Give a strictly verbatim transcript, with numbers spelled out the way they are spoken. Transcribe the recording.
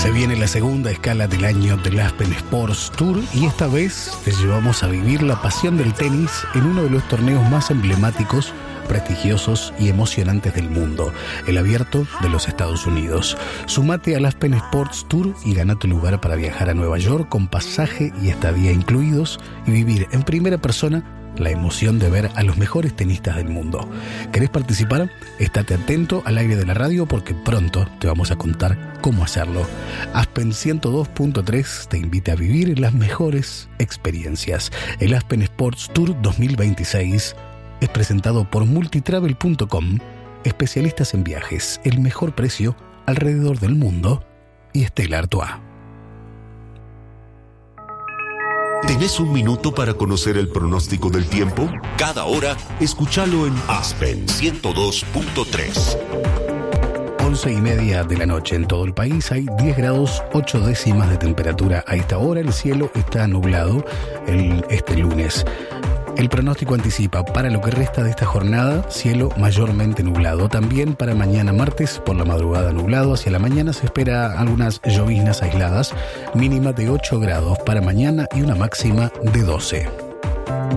Se viene la segunda escala del año del Aspen Sports Tour y esta vez te llevamos a vivir la pasión del tenis en uno de los torneos más emblemáticos, prestigiosos y emocionantes del mundo, el Abierto de los Estados Unidos. Sumate al Aspen Sports Tour y gana tu lugar para viajar a Nueva York con pasaje y estadía incluidos y vivir en primera persona la emoción de ver a los mejores tenistas del mundo. ¿Querés participar? Estate atento al aire de la radio porque pronto te vamos a contar cómo hacerlo. Aspen ciento dos punto tres te invita a vivir las mejores experiencias. El Aspen Sports Tour dos mil veintiséis es presentado por multitravel punto com, especialistas en viajes, el mejor precio alrededor del mundo, y Stella Artois. ¿Tenés un minuto para conocer el pronóstico del tiempo? Cada hora, escúchalo en Aspen ciento dos punto tres. once y media de la noche en todo el país, hay diez grados ocho décimas de temperatura. A esta hora el cielo está nublado el, este lunes. El pronóstico anticipa para lo que resta de esta jornada, cielo mayormente nublado. También para mañana martes, por la madrugada nublado. Hacia la mañana se espera algunas lloviznas aisladas, mínima de ocho grados para mañana y una máxima de doce.